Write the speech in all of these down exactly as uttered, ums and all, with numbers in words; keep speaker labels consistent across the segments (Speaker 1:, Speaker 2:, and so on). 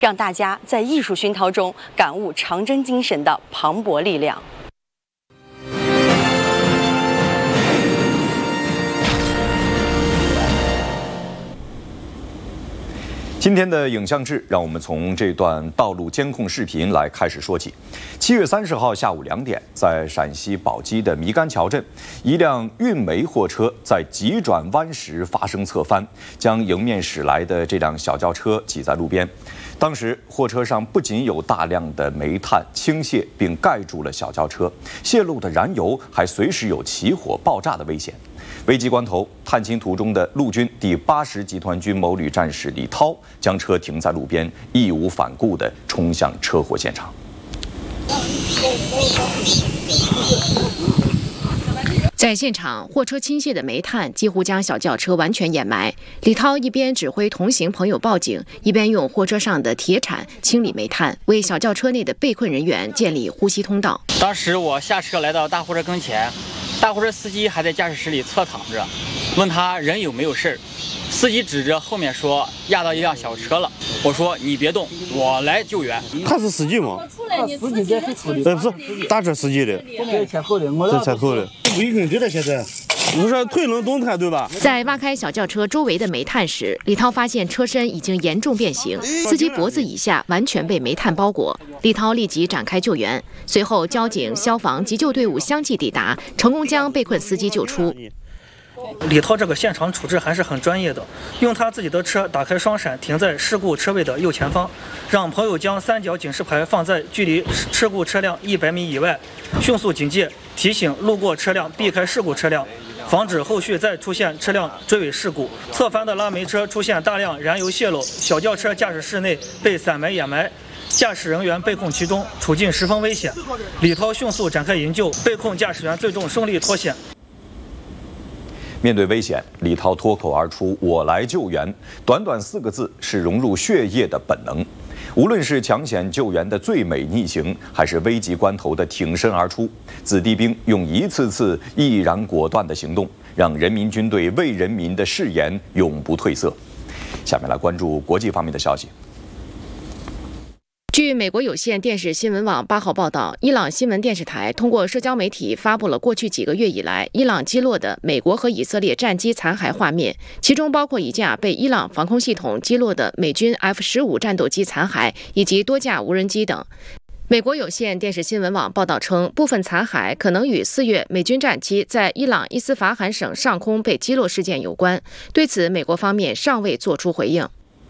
Speaker 1: 让大家在艺术熏陶中感悟长征精神的磅礴力量。
Speaker 2: 今天的影像志，让我们从这段道路监控视频来开始说起。七月三十号下午两点，在陕西宝鸡的米干桥镇，一辆运煤货车在急转弯时发生侧翻，将迎面驶来的这辆小轿车挤在路边。当时，货车上不仅有大量的煤炭倾泻并盖住了小轿车，泄露的燃油还随时有起火爆炸的危险。 危急关头，探亲途中的陆军第八十集团军某旅战士李涛将车停在路边，义无反顾地冲向车祸现场。
Speaker 3: 在现场，货车倾泻的煤炭几乎将小轿车完全掩埋。李涛一边指挥同行朋友报警，一边用货车上的铁铲清理煤炭，为小轿车内的被困人员建立呼吸通道。
Speaker 4: 当时我下车来到大货车跟前。 大货车司机还在驾驶室里侧躺着，问他人有没有事儿。司机指着后面说压到一辆小车了。我说你别动，我来救援。
Speaker 5: 他是司机吗？
Speaker 6: 他司机在处理。
Speaker 5: 呃，不是大车司机的，
Speaker 6: 在前后的，我
Speaker 5: 在前后的。违规的现在。 你说退冷动态对吧？
Speaker 3: 在挖开小轿车周围的煤炭时，李涛发现车身已经严重变形，司机脖子以下完全被煤炭包裹。李涛立即展开救援，随后交警、消防、急救队伍相继抵达，成功将被困司机救出。
Speaker 7: 李涛这个现场处置还是很专业的，用他自己的车打开双闪，停在事故车位的右前方，让朋友将三角警示牌放在距离事故车辆一百米以外，迅速警戒提醒路过车辆避开事故车辆，防止后续再出现车辆追尾事故。侧翻的拉煤车出现大量燃油泄漏，小轿车驾驶室内被散煤掩埋。 驾驶人员被困其中，处境十分危险。李涛迅速展开营救，被困驾驶员最终顺利脱险。
Speaker 2: 面对危险，李涛脱口而出“我来救援”，短短四个字是融入血液的本能。无论是抢险救援的最美逆行，还是危急关头的挺身而出，子弟兵用一次次毅然果断的行动，让人民军队为人民的誓言永不褪色。下面来关注国际方面的消息。
Speaker 3: 据美国有线电视新闻网八号报道，伊朗新闻电视台通过社交媒体发布了过去几个月以来伊朗击落的美国和以色列战机残骸画面，其中包括一架被伊朗防空系统击落的美军 F 十五 战斗机残骸，以及多架无人机等。美国有线电视新闻网报道称，部分残骸可能与四月美军战机在伊朗伊斯法罕省上空被击落事件有关。对此，美国方面尚未作出回应。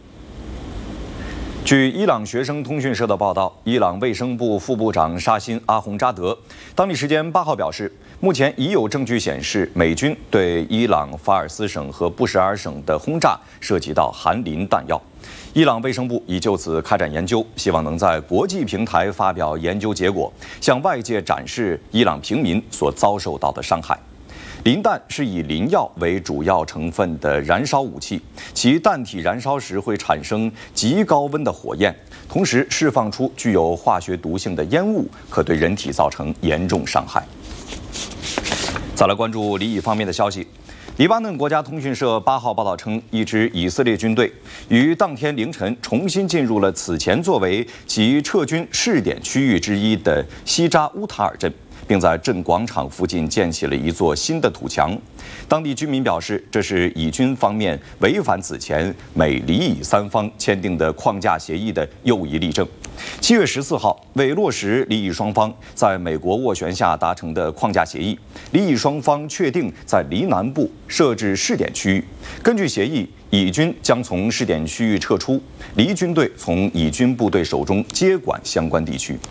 Speaker 2: 据伊朗学生通讯社的报道，伊朗卫生部副部长沙辛·阿洪扎德当地时间八号表示，目前已有证据显示，美军对伊朗法尔斯省和布什尔省的轰炸涉及到含磷弹药。伊朗卫生部已就此开展研究，希望能在国际平台发表研究结果，向外界展示伊朗平民所遭受到的伤害。 磷弹是以磷药为主要成分的燃烧武器，其弹体燃烧时会产生极高温的火焰，同时释放出具有化学毒性的烟雾，可对人体造成严重伤害。再来关注黎以方面的消息。 黎巴嫩国家通讯社八号报道称，一支以色列军队于当天凌晨重新进入了此前作为其撤军试点区域之一的西扎乌塔尔镇。 并在镇广场附近建起了一座新的土墙。当地居民表示，这是以军方面违反此前美黎以三方签订的框架协议的又一例证。七月十四号，为落实黎以双方在美国斡旋下达成的框架协议，黎以双方确定在黎南部设置试点区域。根据协议，以军将从试点区域撤出，黎军队从以军部队手中接管相关地区。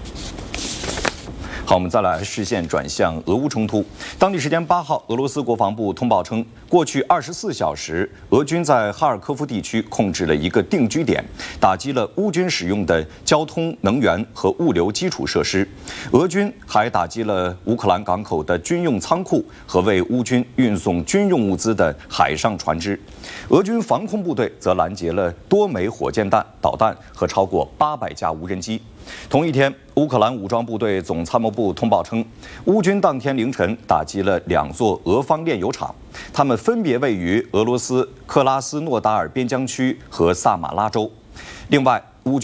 Speaker 2: 好，我们再来视线转向俄乌冲突。当地时间八号，俄罗斯国防部通报称，过去二十四小时，俄军在哈尔科夫地区控制了一个定居点，打击了乌军使用的交通、能源和物流基础设施。俄军还打击了乌克兰港口的军用仓库和为乌军运送军用物资的海上船只。俄军防空部队则拦截了多枚火箭弹、导弹和超过八百架无人机。 同一天，乌克兰武装部队总参谋部通报称，乌军当天凌晨打击了两座俄方炼油厂，它们分别位于俄罗斯克拉斯诺达尔边疆区和萨马拉州。另外，